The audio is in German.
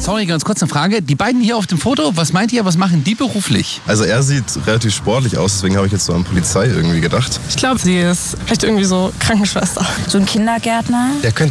Sorry, ganz kurz eine Frage. Die beiden hier auf dem Foto, was meint ihr, was machen die beruflich? Also er sieht relativ sportlich aus, deswegen habe ich jetzt so an Polizei irgendwie gedacht. Ich glaube, sie ist vielleicht irgendwie so Krankenschwester. So ein Kindergärtner. Der könnte